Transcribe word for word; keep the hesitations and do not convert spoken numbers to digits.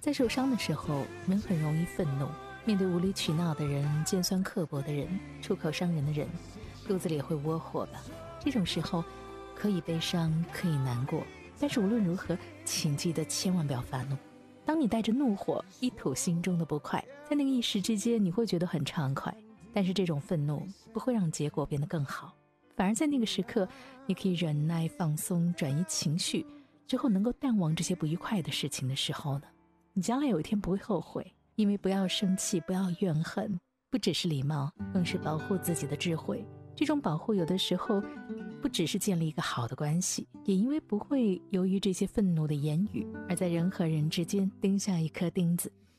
在受伤的时候，人很容易愤怒，面对无理取闹的人、尖酸刻薄的人、出口伤人的人，肚子里也会窝火吧。这种时候可以悲伤，可以难过，但是无论如何，请记得千万不要发怒。当你带着怒火一吐心中的不快，在那个一时之间你会觉得很畅快，但是这种愤怒不会让结果变得更好，反而在那个时刻你可以忍耐放松，转移情绪之后能够淡忘这些不愉快的事情的时候呢，你将来有一天不会后悔。因为不要生气，不要怨恨，不只是礼貌，更是保护自己的智慧。这种保护有的时候不只是建立一个好的关系，也因为不会由于这些愤怒的言语而在人和人之间钉下一颗钉子。